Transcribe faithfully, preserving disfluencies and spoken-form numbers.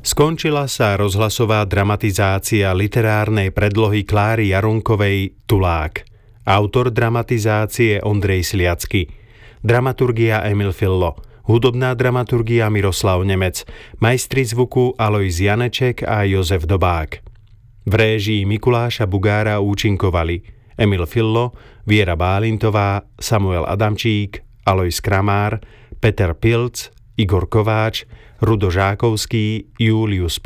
Skončila sa rozhlasová dramatizácia literárnej predlohy Kláry Jarunkovej Tulák. Autor dramatizácie Ondrej Sliacky. Dramaturgia Emil Fillo. Hudobná dramaturgia Miroslav Nemec. Majstri zvuku Alojz Janeček a Jozef Dobák. V réžii Mikuláša Bugára účinkovali Emil Fillo, Viera Bálintová, Samuel Adamčík, Alojz Kramár, Peter Pilc, Igor Kováč, Rudo Žákovský, Julius